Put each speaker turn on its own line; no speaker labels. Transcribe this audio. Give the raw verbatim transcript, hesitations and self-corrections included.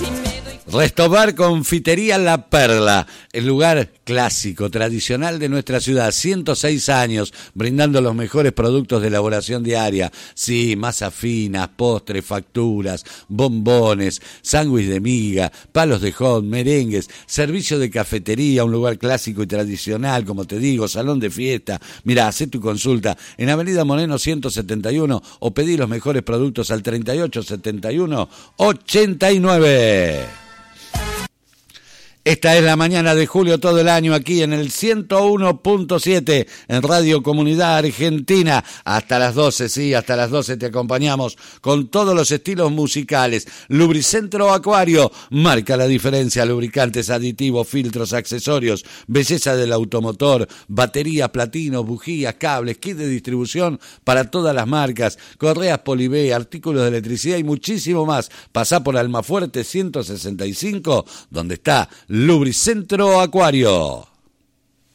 Restobar Confitería La Perla, el lugar clásico, tradicional de nuestra ciudad, ciento seis años, brindando los mejores productos de elaboración diaria. Sí, masas finas, postres, facturas, bombones, sándwich de miga, palos de hot, merengues, servicio de cafetería, un lugar clásico y tradicional, como te digo, salón de fiesta. Mirá, hacé tu consulta en Avenida Moreno ciento setenta y uno o pedí los mejores productos al treinta y ocho setenta y uno ochenta y nueve. Esta es la mañana de julio todo el año aquí en el ciento uno punto siete en Radio Comunidad Argentina. Hasta las doce, sí, hasta las doce te acompañamos con todos los estilos musicales. Lubricentro Acuario marca la diferencia. Lubricantes, aditivos, filtros, accesorios, belleza del automotor, baterías, platinos, bujías, cables, kit de distribución para todas las marcas, correas Polibé, artículos de electricidad y muchísimo más. Pasá por Almafuerte ciento sesenta y cinco, donde está Lubricentro Acuario.